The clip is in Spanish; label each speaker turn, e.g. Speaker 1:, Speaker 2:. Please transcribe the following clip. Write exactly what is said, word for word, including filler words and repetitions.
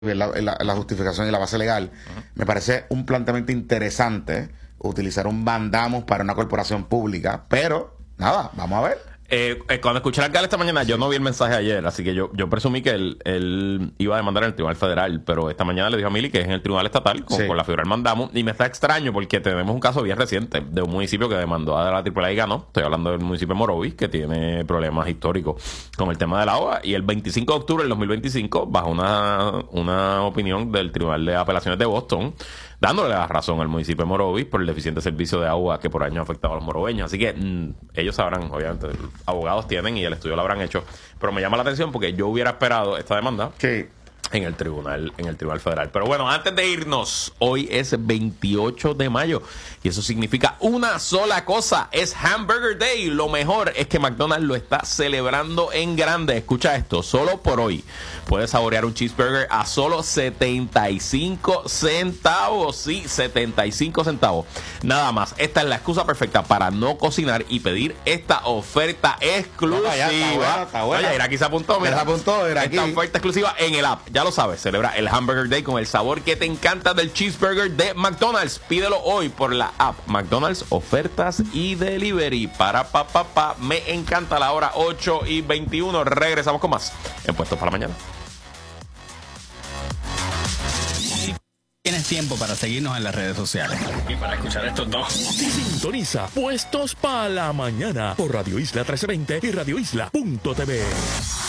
Speaker 1: la, la, la justificación y la base legal, uh-huh. me parece un planteamiento interesante utilizar un bandamos para una corporación pública, pero nada, vamos a ver.
Speaker 2: Eh, eh, cuando escuché al alcalde esta mañana, yo no vi el mensaje ayer, así que yo, yo presumí que él, él iba a demandar en el Tribunal Federal, pero esta mañana le dijo a Mili que es en el Tribunal Estatal, con, sí. con la figura del mandamo, y me está extraño porque tenemos un caso bien reciente de un municipio que demandó a la triple A y ganó. Estoy hablando del municipio de Morovis, que tiene problemas históricos con el tema del agua, y el veinticinco de octubre del dos mil veinticinco, bajo una, una opinión del Tribunal de Apelaciones de Boston, dándole la razón al municipio de Morovis por el deficiente servicio de agua que por años ha afectado a los moroveños. Así que mmm, ellos sabrán, obviamente, abogados tienen y el estudio lo habrán hecho. Pero me llama la atención porque yo hubiera esperado esta demanda
Speaker 1: sí.
Speaker 2: en el tribunal, en el Tribunal Federal. Pero bueno, antes de irnos, hoy es veintiocho de mayo y eso significa una sola cosa, es Hamburger Day. Lo mejor es que McDonald's lo está celebrando en grande. Escucha esto, solo por hoy puedes saborear un cheeseburger a solo setenta y cinco centavos. Sí, setenta y cinco centavos. Nada más. Esta es la excusa perfecta para no cocinar y pedir esta oferta exclusiva. No, ya, está buena, está buena. Oye, Iraquí se apuntó, mira.
Speaker 1: Se apuntó, Iraquí.
Speaker 2: Esta oferta exclusiva en el app. Ya lo sabes, celebra el Hamburger Day con el sabor que te encanta del cheeseburger de McDonald's. Pídelo hoy por la app McDonald's, ofertas y delivery. Para pa, pa, pa. Me encanta la hora ocho y veintiuno. Regresamos con más en Puestos para la Mañana.
Speaker 3: Tienes tiempo para seguirnos en las redes sociales y para escuchar estos dos.
Speaker 4: Sintoniza Puestos para la Mañana por Radio Isla trece veinte y radio isla punto t v.